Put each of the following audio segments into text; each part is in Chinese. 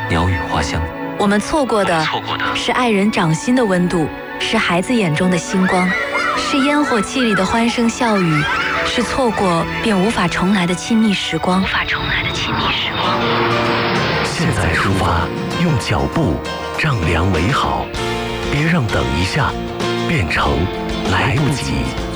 鸟语花香。 我们错过的是爱人掌心的温度，是孩子眼中的星光，是烟火气里的欢声笑语，是错过便无法重来的亲密时光。 现在出发，用脚步丈量美好，别让等一下变成来不及。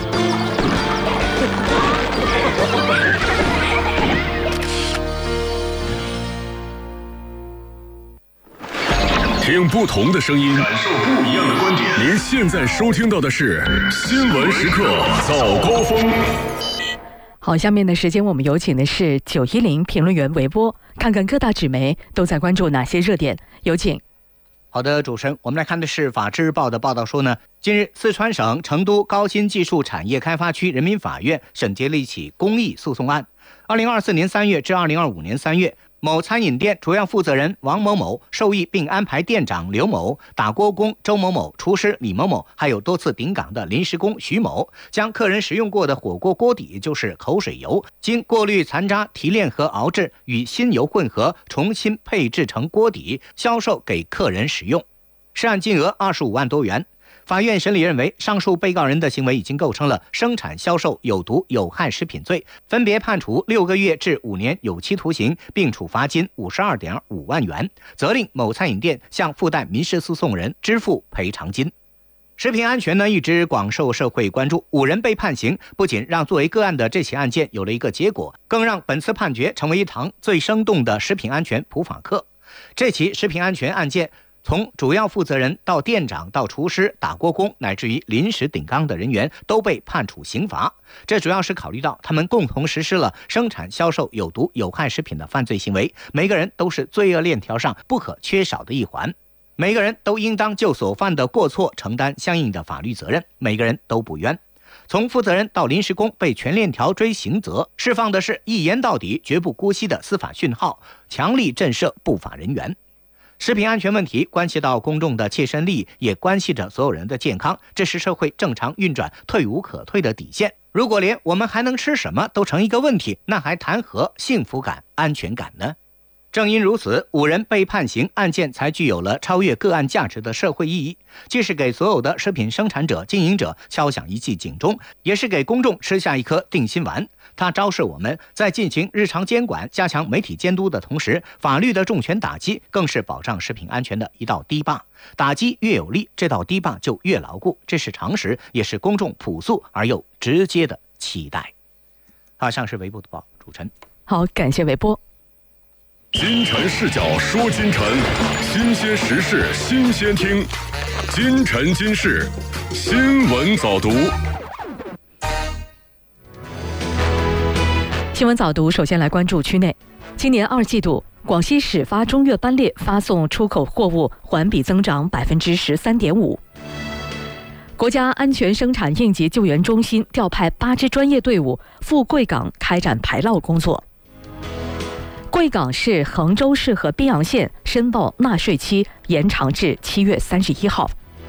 听不同的声音，感受不一样的观点。您现在收听到的是新闻时刻早高峰。 好，下面的时间我们有请的是910评论员韦波，看看各大纸媒都在关注哪些热点，有请。 好的，主持人，我们来看的是《法制日报》的报道说呢，近日四川省成都高新技术产业开发区人民法院审结了一起公益诉讼案。2024年3月至2025年3月，某餐饮店主要负责人王某某受益并安排店长刘某、打锅工周某某、厨师李某某，还有多次顶岗的临时工徐某，将客人食用过的火锅锅底，就是口水油，经过滤残渣提炼和熬制，与新油混合，重新配制成锅底，销售给客人食用。涉案金额25万多元。法院审理认为，上述被告人的行为已经构成了生产销售有毒有害食品罪，分别判处6个月至5年有期徒刑，并处罚金52.5万元，责令某餐饮店向附带民事诉讼人支付赔偿金。食品安全呢一直广受社会关注，5人被判刑，不仅让作为个案的这起案件有了一个结果，更让本次判决成为一堂最生动的食品安全普法课。这起食品安全案件从主要负责人到店长到厨师、打锅工，乃至于临时顶岗的人员都被判处刑罚。这主要是考虑到他们共同实施了生产销售有毒有害食品的犯罪行为，每个人都是罪恶链条上不可缺少的一环，每个人都应当就所犯的过错承担相应的法律责任，每个人都不冤。从负责人到临时工被全链条追刑责，释放的是一言到底、绝不姑息的司法讯号，强力震慑不法人员。食品安全问题关系到公众的切身利益，也关系着所有人的健康，这是社会正常运转退无可退的底线。如果连我们还能吃什么都成一个问题，那还谈何幸福感、安全感呢？正因如此，5人被判刑，案件才具有了超越个案价值的社会意义，既是给所有的食品生产者、经营者敲响一记警钟，也是给公众吃下一颗定心丸。它昭示我们在进行日常监管、加强媒体监督的同时，法律的重拳打击更是保障食品安全的一道堤坝。打击越有力，这道堤坝就越牢固，这是常识，也是公众朴素而又直接的期待。以上是微博的报，主持人。 好，感谢韦波。 金晨视角说金晨，新鲜时事新鲜听，金晨今世新闻早读。 新闻早读，首先来关注区内。今年2季度，广西始发中越班列发送出口货物环比增长13.5%。国家安全生产应急救援中心调派8支专业队伍赴贵港开展排涝工作。贵港市、衡州市和宾阳县申报纳税期延长至7月31号。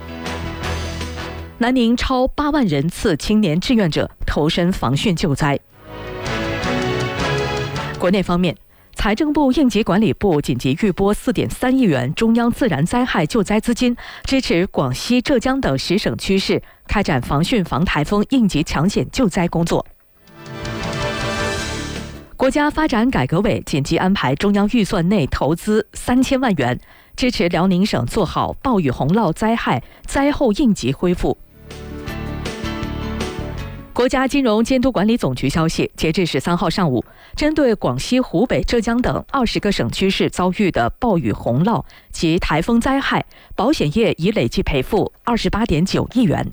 南宁超8万人次青年志愿者投身防汛救灾。国内方面，财政部应急管理部紧急预拨4.3亿元中央自然灾害救灾资金，支持广西、浙江等10省区市开展防汛防台风应急抢险救灾工作。国家发展改革委紧急安排中央预算内投资3000万元，支持辽宁省做好暴雨洪涝灾害灾后应急恢复。国家金融监督管理总局消息，截至13号上午，针对广西、湖北、浙江等20个省区市遭遇的暴雨洪涝及台风灾害，保险业已累计赔付28.9亿元。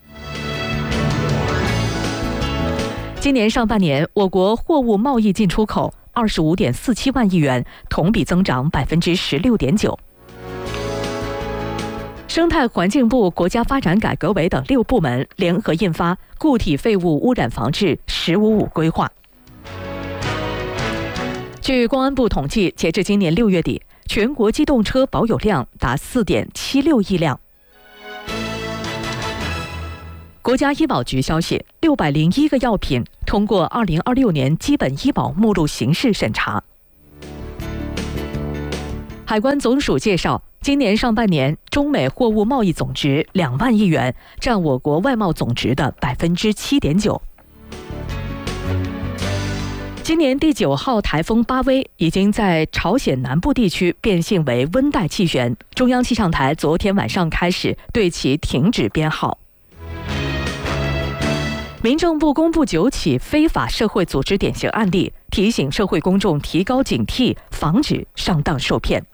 今年上半年，我国货物贸易进出口25.47万亿元，同比增长16.9%。生态环境部、国家发展改革委等6部门联合印发《固体废物污染防治“15-5”规划》。据公安部统计，截至今年6月底，全国机动车保有量达4.76亿辆。国家医保局消息，601个药品通过2026年基本医保目录形式审查。 海关总署介绍，今年上半年中美货物贸易总值2万亿元，占我国外贸总值的7.9%。今年第9号台风巴威已经在朝鲜南部地区变性为温带气旋，中央气象台昨天晚上开始对其停止编号。民政部公布9起非法社会组织典型案例，提醒社会公众提高警惕，防止上当受骗。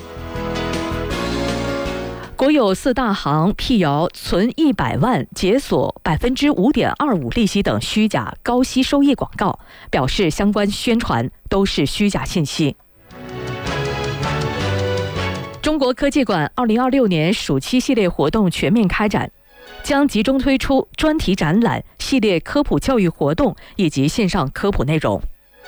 国有4大行辟谣存100万解锁5.25%利息等虚假高息收益广告，表示相关宣传都是虚假信息。中国科技馆2026年暑期系列活动全面开展，将集中推出专题展览、系列科普教育活动以及线上科普内容。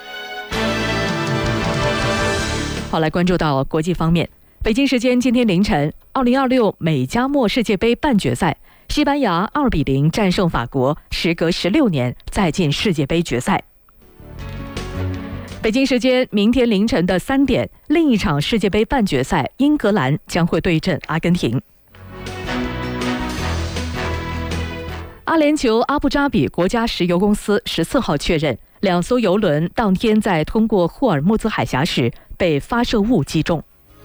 好，来关注到国际方面。北京时间今天凌晨，2026美加墨世界杯半决赛，西班牙2-0战胜法国，时隔16年再进世界杯决赛。北京时间明天凌晨的3点，另一场世界杯半决赛，英格兰将会对阵阿根廷。阿联酋阿布扎比国家石油公司14号确认，2艘油轮当天在通过霍尔木兹海峡时被发射物击中。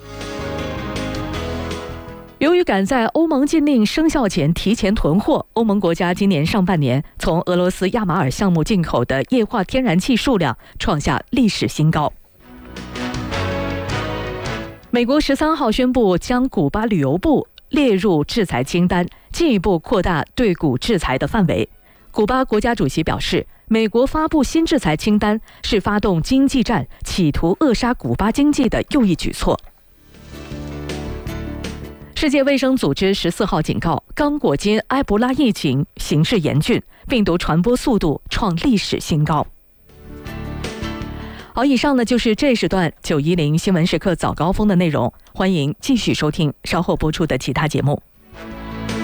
由于赶在欧盟禁令生效前提前囤货，欧盟国家今年上半年从俄罗斯亚马尔项目进口的液化天然气数量创下历史新高。美国13号宣布将古巴旅游部列入制裁清单，进一步扩大对古制裁的范围。古巴国家主席表示，美国发布新制裁清单是发动经济战，企图扼杀古巴经济的又一举措。世界卫生组织14号警告，刚果金埃博拉疫情形势严峻，病毒传播速度创历史新高。好，以上呢就是这时段910新闻时刻早高峰的内容，欢迎继续收听稍后播出的其他节目。